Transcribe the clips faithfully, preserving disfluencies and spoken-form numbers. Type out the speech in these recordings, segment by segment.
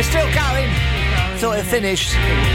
It's still going. Thought it finished.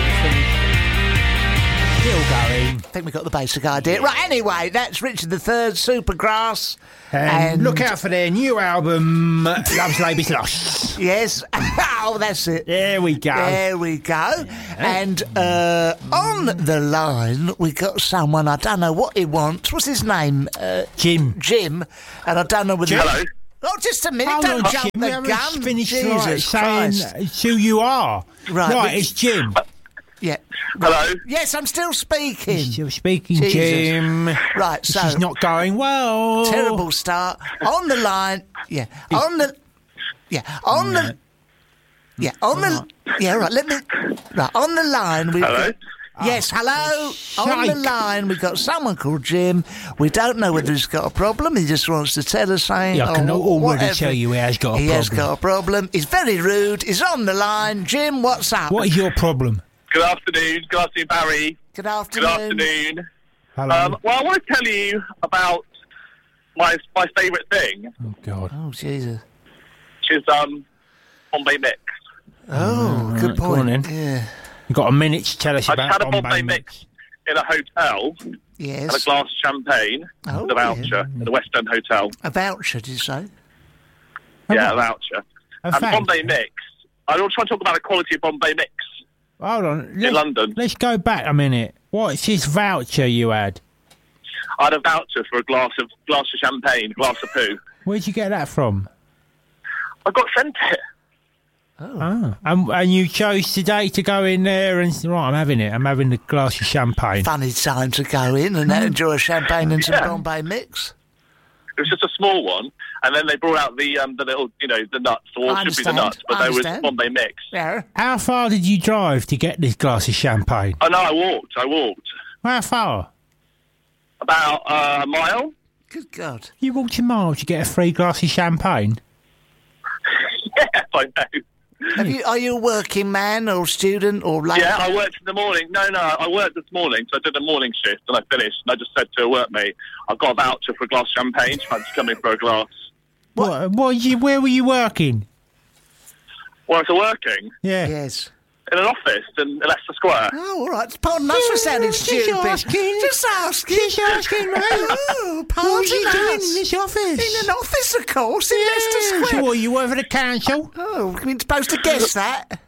Still going. I think we got the basic idea. Right, anyway, that's Richard the Third, Supergrass. And, And- look out for their new album, Love's Labour's Lost. Yes. Oh, that's it. There we go. There we go. And uh, on the line, we got someone, I don't know what he wants. What's his name? Uh, Jim. Jim. And I don't know whether... Jim. Hello. Oh, just a minute. Hold Don't on, jump Jim. the We haven't gun. finished Jesus like, saying Christ. who you are. Right, Right, but- it's Jim. Yeah. Hello. Yes, I'm still speaking. Still speaking, Jesus. Jim. Right, so... She's not going well. Terrible start. On the line... Yeah. On the... Yeah. On the... Yeah, on the... Yeah, right, let me... Right, on the line... We've Hello. got- Yes, hello. On the shite. line, we've got someone called Jim. We don't know whether he's got a problem. He just wants to tell us saying... Yeah, I can oh, already whatever. tell you he has got a He has problem. got a problem. He's very rude. He's on the line. Jim, what's up? What is your problem? Good afternoon. Good afternoon, Barry. Good Good afternoon. afternoon. Hello. Um, well, I want to tell you about my my favourite thing, oh, God. Oh, Jesus. which is um, Bombay Mix. Oh, right, good go on point. then. Yeah. You've got a minute to tell us I about just had a Bombay Bombay Mix. Mix in a hotel, and a Yes. glass of champagne, Oh, with a voucher yeah. at the West End Hotel. A voucher, did you say? Yeah, a voucher. A and voucher? Bombay Mix. I also want to talk about the quality of Bombay Mix Hold on. in Let's, London. let's go back a minute. What's this voucher you had? I had a voucher for a glass of glass of champagne, glass of poo. Where'd you get that from? I got sent it. Oh. And, and you chose today to go in there and... Right, I'm having it. I'm having a glass of champagne. Funny time to go in and enjoy a champagne and some Yeah. Bombay Mix. It was just a small one, and then they brought out the um, the little, you know, the nuts, or I it should be the understand. nuts, but I they was understand. Bombay Mix. Yeah. How far did you drive to get this glass of champagne? Oh no, I walked. I walked How far? about uh, a mile. Good God. You walked a mile to get a free glass of champagne? Yes, I know. Have you, are you a working man or student or late? Yeah, I worked in the morning. No, no, I worked this morning, so I did a morning shift, and I finished. And I just said to a workmate, "I've got a voucher for a glass of champagne. She fancy coming for a glass." What? What? You, where were you working? Well, I was working Yeah. Yes. in an office in Leicester Square. Oh, all right. Pardon us for sounding Just stupid. asking. Just asking. Just asking, mate. Oh, What are you pardon doing us. in this office? In an office, of course, in Leicester So Square. what, you work for the council? Oh, we're supposed to guess that.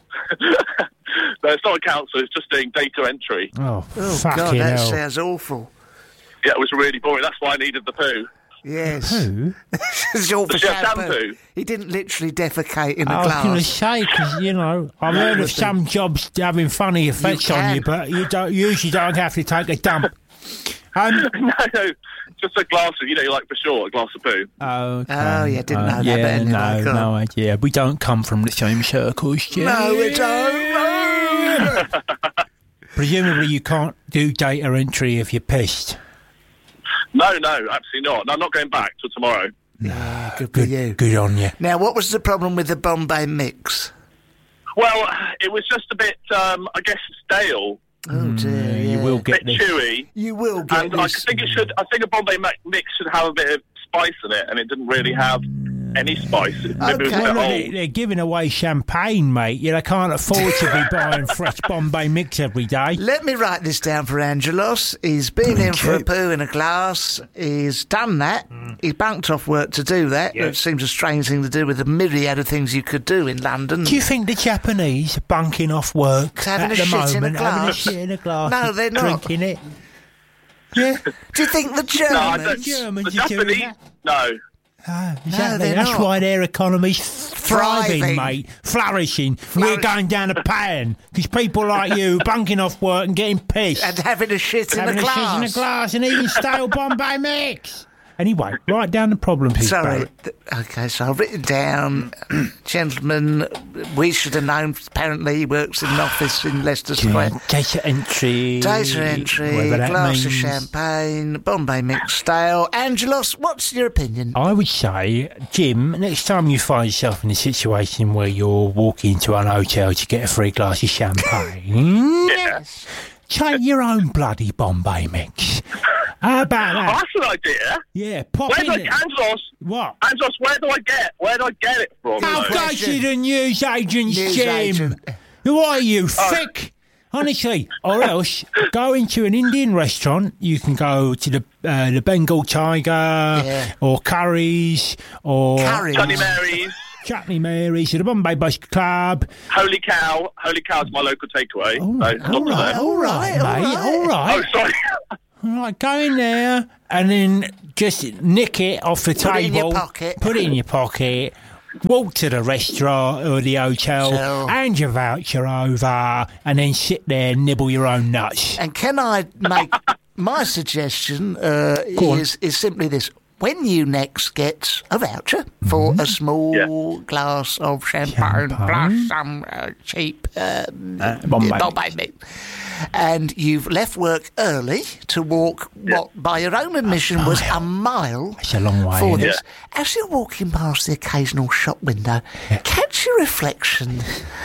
No, it's not a council. It's just doing data entry. Oh, Oh, fucking God, that hell. sounds awful. Yeah, it was really boring. That's why I needed the poo. Yes. Who? It's all for Does she have shampoo. shampoo? He didn't literally defecate in the I was going to glass. say, because, you know, I've heard of some jobs having funny effects on can. you, but you don't usually don't have to take a dump. Um, No, no, just a glass of, you know, like for sure, a glass of poo. okay. Oh, yeah, didn't know that, Yeah, but anyway, no, go on. no idea. We don't come from the same circles, Jim. No, we don't. Presumably you can't do data entry if you're pissed. No, no, absolutely not. No, I'm not going back till tomorrow. Yeah, good for Good, you. good on you. Now, what was the problem with the Bombay Mix? Well, it was just a bit, um, I guess, stale, Oh, dear, Yeah, yeah. you will a get bit this. chewy, You will get and I this. think it should. I think a Bombay mi- mix should have a bit of spice in it, and it didn't really have any spice. It, maybe it was Okay. a Well, bit they- old. they're giving away champagne, mate. You know, they can't afford to be buying fresh Bombay Mix every day. Let me write this down for Angelos. He's been in for a Okay. poo in a glass. He's done that. He's bunked off work to do that. Yeah. It seems a strange thing to do with the myriad of things you could do in London. Do you think the Japanese are bunking off work Having at a the shit in a moment, having a glass? shit in a glass, No, and they're not. drinking it? Yeah, Do you think the No, I Germans... don't. Germans The are doing Japanese, that. no. ah, exactly. they're That's not. why their economy's thriving, Thriving. mate, flourishing. We're Flourish- going down a pan because people like you bunking off work and getting pissed, And having a shit in having a a glass. shit in a glass and eating stale Bombay Mix. Anyway, write down the problem, please, Sorry. Barrett. Th- Okay, so I've written down, gentlemen, we should have known, apparently he works in an office in Leicester Square. Data entry. Data entry, whatever that glass of means. champagne, Bombay Mix stale. Angelos, what's your opinion? I would say, Jim, next time you find yourself in a situation where you're walking into an hotel to get a free glass of champagne, Yes. take your own bloody Bombay Mix How about Oh, that? that's an idea. Yeah, pop Where in do I, there. Angelos, What? Angelos, where do I get, where do I get it from? How though? go to the newsagent's, News Jim? agent. Who are you, thick? Honestly, or else go into an Indian restaurant. You can go to the uh, the Bengal Tiger, Yeah. or Curry's, or Curry. Johnny Mary's, Chutney Mary's, or the Bombay Bus Club. Holy Cow. Holy Cow's my local takeaway. All so right, not all to right, them. all right, all mate, right. all right. Oh, sorry. All right, go in there and then just nick it off the Put it in table. your pocket. Put it in your pocket. Walk to the restaurant or the hotel, So- hand your voucher over, and then sit there and nibble your own nuts. And can I make my suggestion uh, Go on. is is simply this: when you next get a voucher for a small Yeah. glass of champagne, Champagne. plus some uh, cheap um, Uh, Bombay. Bombay mix, and you've left work early to walk what, by your own admission, was a mile. It's a long way. For innit? this, as you're walking past the occasional shop window, catch your reflection.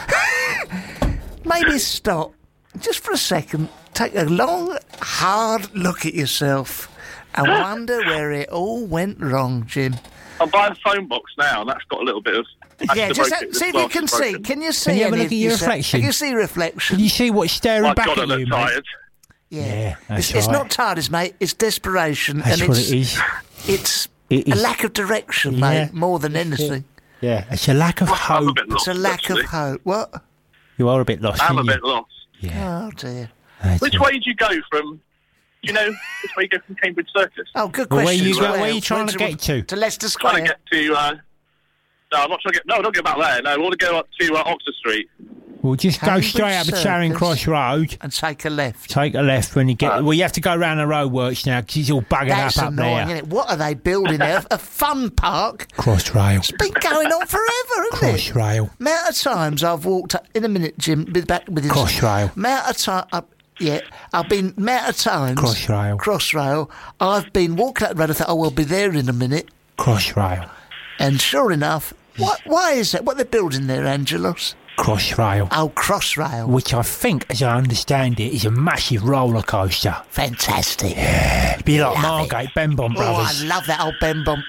Maybe stop just for a second, take a long, hard look at yourself, and wonder where it all went wrong, Jim. I'm buying a phone box now, and that's got a little bit of. that's Yeah, the just broken- ha- the see if you glass can is see. broken. Can you see? Can you have a any look of at your yourself? reflection? Can you see reflection? Can you see what's staring My back God, I at look you, mate? tired. Yeah, Yeah, that's it's, it's right. not tiredness, mate. It's desperation, That's and what it's it is. it's It a is. lack of direction, Yeah. mate, more than anything. Yeah, it's a lack of I'm a hope. bit lost. It's a lack actually. of hope. What? You are a bit lost. I'm a aren't you? bit lost. Yeah. Oh dear. That's Which it. way did you go from? Do you know which way you go from Cambridge Circus? Oh, good Well, where question. you go- Where- where you trying where to do you get to? want- To Leicester Trying Square. to get to. Uh, no, I'm not trying to get. No, don't get back there. No, I want to go up to uh, Oxford Street. We'll just go Cambridge straight up at Charing Circus. Cross Road. And take a left. Take a left when you get. Uh, well, you have to go round the roadworks now because it's all buggered That's up up annoying, there. isn't it? What are they building there? A fun park? Crossrail. It's been going on forever, hasn't it? Crossrail. Amount of times I've walked up, in a minute, Jim, be back with his Crossrail. Amount of time, uh, yeah, I've been amount of times. Crossrail. Crossrail. I've been walking up the road. I thought, oh, we'll be there in a minute. Crossrail. And sure enough, what? Why is that? What they're building there, Angelos? Crossrail. Oh, Crossrail. Which I think, as I understand it, is a massive roller coaster. Fantastic. It'd be like Love Margate Benbomb Oh, I Brothers. love that old Ben Bomb.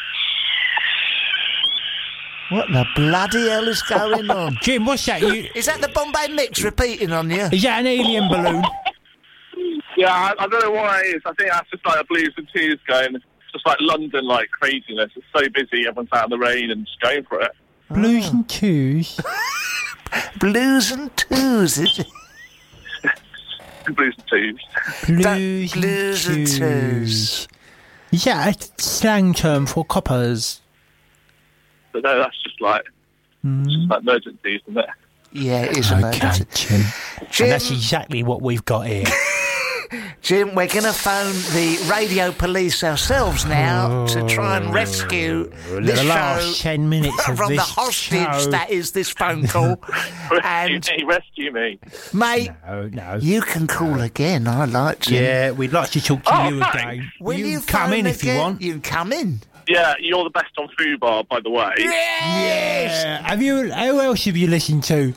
What the bloody hell is going on? Jim, what's that? You, Is that the Bombay mix repeating on you? is that an helium balloon? Yeah, I, I don't know why it is. I think that's just like a blues and tears going. It's just like London, like craziness. It's so busy. Everyone's out in the rain and just going for it. Blues and twos. Blues and twos, is it? Blues and twos. Blues, Blues and and twos. twos. Is that a slang term for coppers? But no, that's just like, it's just like emergencies, isn't it? Yeah, it is Okay, emergency. Jim. Jim, And that's exactly what we've got here. Jim, we're going to phone the radio police ourselves now to try and rescue this the last show ten minutes of from the this hostage show. that is this phone call. Rescue and, me, rescue me. mate, Oh, no. you can call again. I like to. Yeah, we'd like to talk to Oh, you thanks. again. Will you, you come phone in if you again? want. You can come in. Yeah, you're the best on Fubar, by the way. Yes! Yeah. Have you? Who else have you listened to?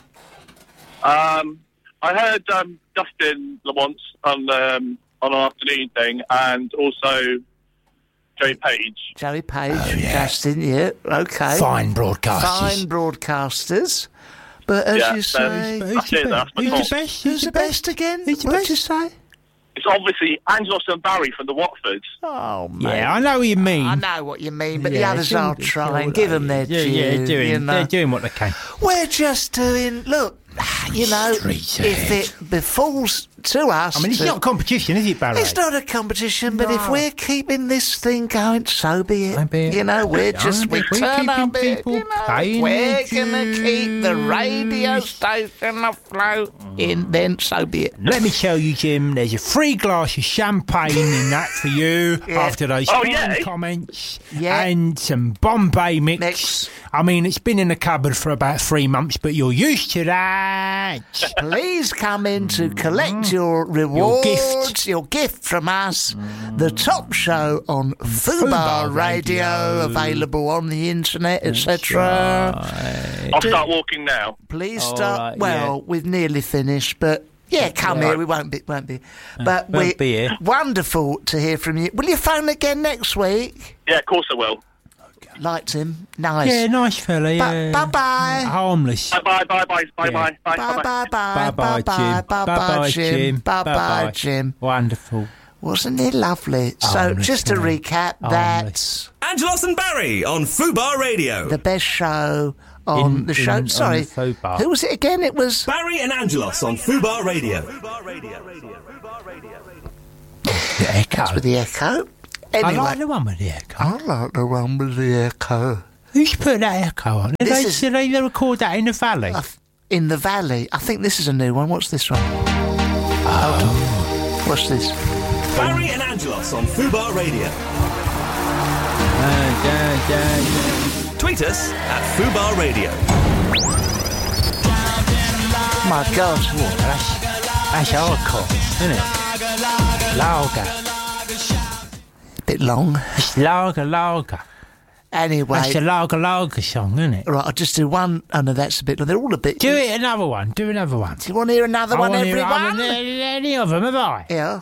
Um, I heard um, Dustin Lamont on um, on an afternoon thing, and also Joey Page. Joey Page, Justin, yeah, okay. Fine broadcasters. Fine broadcasters. But as Yeah, you so- say, Who's That's the it, best? that's my Who's fault. the best? who's the best again? Who's the What best? did you say? It's obviously Angelos and Barry from the Watfords. Oh, mate. Yeah, I know what you mean. I know what you mean, but the Yeah, others do- are do- trying. do- Give them their yeah, due. yeah, doing, you know. they're doing what they can. We're just doing. Look, you know, Street if it befalls to us, I mean, it's to- not a competition, is it, Barry? It's not a competition, but if No. we're keeping this thing going, so be it. So be it. You know, we're Yeah, just we if we're turn keeping our bit. people You know, paying we're their gonna keep the radio dues. station afloat. In then, so be it. Let me tell you, Jim, there's a free glass of champagne in that for you Yeah. after those Oh, fine yeah. comments. Yeah. And some Bombay mix. Mix. I mean, it's been in the cupboard for about three months, but you're used to that. Please come in to collect your rewards, gift. your gift from us. The top show on Fubar Fubar Radio, Radio. available on the internet, et cetera. I'll start walking now. Please All start. right, well, yeah. we've nearly finished, but Yeah, come Yeah. here. We won't be, won't be. But won't we be here. wonderful to hear from you. Will you phone again next week? Yeah, of course I will. Liked him. Nice. Yeah, nice fella, yeah. Bye bye. Harmless. Bye bye bye bye bye Yeah. bye bye Bye bye Bye bye bye, Jim. bye bye Jim. Bye bye Bye-bye. Jim. Wonderful. Wasn't it lovely? So Harmless, just to mate. recap, that's Angelos and Barry on Fubar Radio. the best show on In- the show. in- on Sorry, the Fubar. who was it again? It was Barry and Angelos on Fubar Radio. The echo. with the echo. I Anyway, like the one with the echo. I like the one with the echo. Who's put that echo on? Did This they, is- did they record that in the valley? I th- In the valley. I think this is a new one. What's this one? Hold on. What's this? Barry and Angelos on Fubar Radio. Uh, da, da, da. Tweet us at Fubar Radio. My God. That's, that's hardcore, isn't it? Lager. Bit long. It's lager, lager. Anyway. That's a lager, lager song, isn't it? Right, I'll just do one. Oh, no, that's a bit. They're all a bit. Do it another one. Do another one. Do you want to hear another I one, wanna hear- I everyone? wanna hear any of them, have I? Yeah.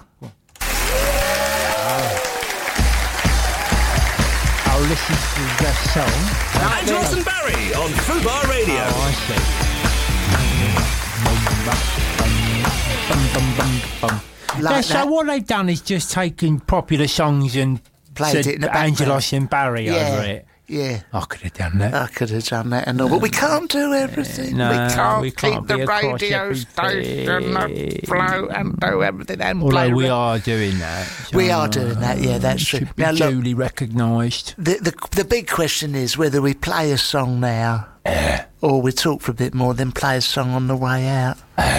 I'll listen to the song. Angelos and Barry on Fubar Radio. Oh, I see. Bum, bum, bum, bum. Like Yeah, so that. what they've done is just taken popular songs and Played said it in the background. Angelos and Barry Yeah. over it. Yeah. I could have done that. I could have done that and all, but we can't do everything. No, we can't, we can't keep the be across radio everything. station afloat and do everything and Although play. we re- are doing that. so, We are doing that, yeah, that's it true. should be Now, look- duly recognised. The, the the big question is whether we play a song now or we talk for a bit more, then play a song on the way out.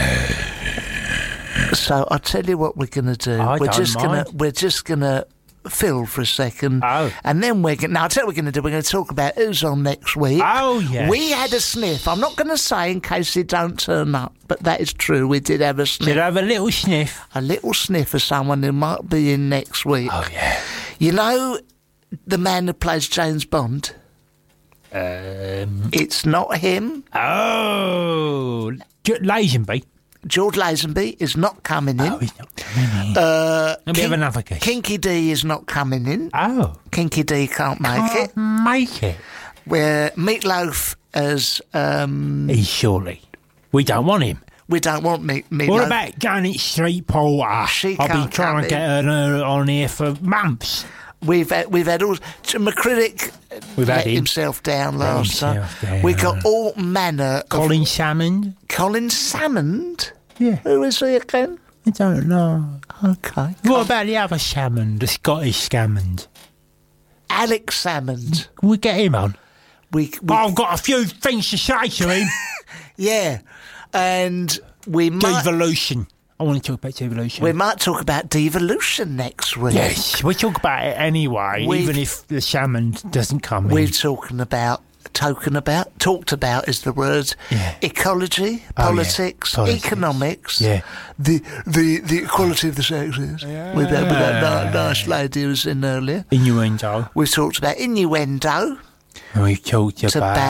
So I'll tell you what we're going to do. I we're don't just mind. gonna we're just gonna fill for a second, Oh. and then we're going. Now I'll tell you what we're going to do. We're going to talk about who's on next week. Oh, yes. We had a sniff. I'm not going to say in case they don't turn up, but that is true. We did have a sniff. Should I have a little sniff? A little sniff of someone who might be in next week. Oh, yeah. You know the man who plays James Bond? Um, It's not him. oh, J- Lazenby. George Lazenby is not coming in. Oh, he's not coming in. uh, Let me have Kin- another guess. Kinky D is not coming in. Oh, Kinky D can't make it. can't make it. Where Meatloaf as um, He's surely. We don't want him. we don't want Meat Meatloaf. What about Janet Street Porter? She I've been can't trying come to get her on here for months. We've had, we've had all McCriddick We've had let him. himself down Let last time. himself down. We got all manner Colin Salmond. of Colin Salmond. Yeah, Who is he again? I don't know. Okay. What about the other Salmond, the Scottish Salmond? Alex Salmond. Can we get him on? We, we I've got a few things to say to him. yeah, and we might Devolution. I want to talk about devolution. we might talk about devolution next week. Yes, we talk about it anyway, We've- even if the Salmond doesn't come We're in. talking about, talking about, talked about is the word, Yeah. ecology, Oh, yeah. politics, Politics. economics, Yeah. the the the equality of the sexes. With that, with that ni- nice lady who was in earlier. Innuendo. We've talked about innuendo. And we've talked It's about...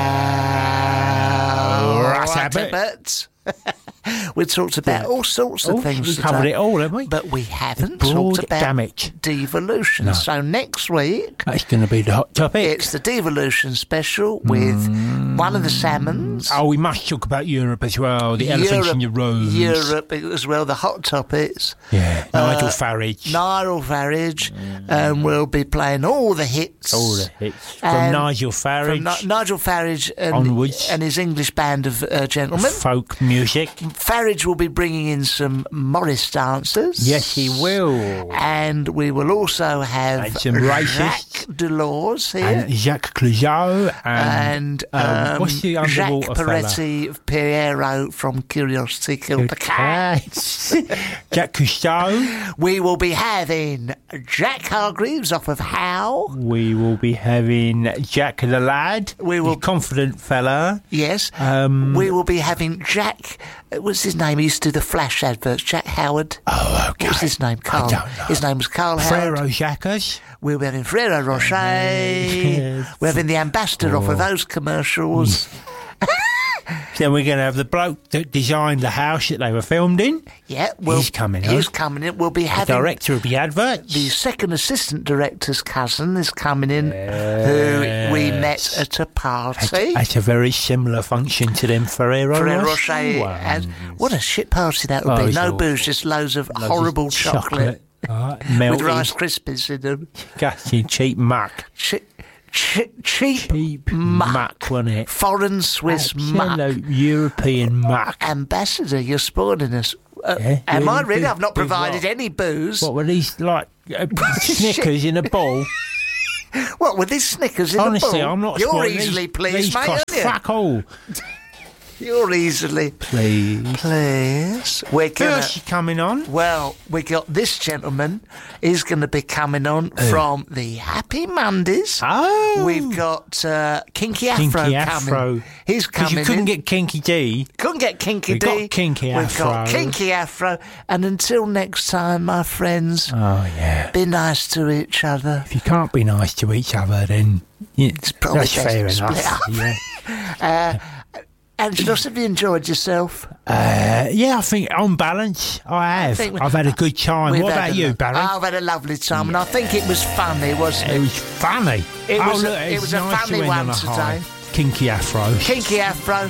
about Rat habit. habits. We talked about all sorts of Oh, things we today. covered it all, haven't we? But we haven't Broad talked about damage. devolution. No. So next week, That's going to be the hot topic. it's the devolution special with one of the salmons. Oh, we must talk about Europe as well. The elephants in the room. Europe as well, the hot topics. Yeah. Nigel Uh, Farage. Nigel Farage, and we'll be playing all the hits. all the hits. From And Nigel Farage. From Ni- Nigel Farage and, Onwards. and his English band of uh, gentlemen. folk music. Farage will be bringing in some Morris dancers. Yes, he will. And we will also have And some racists. Jacques Delors here. And Jacques Clouseau. And, And um, um, what's the Jacques underwater fella? Peretti Piero from Curiosity Killed the Cat. Jacques Cousteau. We will be having Jack Hargreaves off of How. We will be having Jack the Lad. We will- the confident fella. Yes. Um, we will be having Jack. uh, What's his name? He used to do the Flash adverts. Jack Howard. Oh, okay. What was his name? Carl. I don't know. His name was Carl Howard. Frero Jacques. We'll be having Frero Rocher. Yes. We're having the ambassador off of Oh. those commercials. Then we're going to have the bloke that designed the house that they were filmed in. Yeah, well, He's coming He's on. coming in. We'll be The having director of the adverts. the second assistant director's cousin is coming in, who we met at a party. It's a very similar function to them Ferrero, Ferrero Rocher Rocher. ones. And what a shit party that would Oh, be. it's No awful. booze, just loads of Loads of horrible chocolate, Right, with melted, Rice Krispies in them. gutting, cheap muck. Che- che- cheap, Cheap muck. muck, wasn't it? Foreign Swiss muck. Absolute European muck. Ambassador, you're spoiling us. Uh, Yeah, am really I really? big- I've not big provided what? any booze. What were these, like, uh, Snickers in a ball? What were these Snickers in Honestly, the bowl? I'm not You're spoiling. easily these, pleased, these mate, cost aren't you? fuck all. You're easily Please. pleased. We're gonna. Who's she coming on? Well, we got this gentleman. He's going to be coming on from the Happy Mondays. Oh. We've got uh, Kinky Afro Kinky coming. Afro. He's Because coming you couldn't in. get Kinky D. Couldn't get Kinky We D. got Kinky We've got Afro. Kinky Afro. And until next time, my friends, Oh, yeah. be nice to each other. If you can't be nice to each other, then yeah, probably that's best fair to enough. split up. Yeah. Angelos, have you enjoyed yourself? Uh, yeah, I think on balance, I have. think we- I've had a good time. We've What had about a you, lo- Barry? I've had a lovely time, and I think it was funny, wasn't It it? was funny. It oh, was a- look, it it's was a nice funny to end one on a high. today. Kinky Afro. Kinky Afro.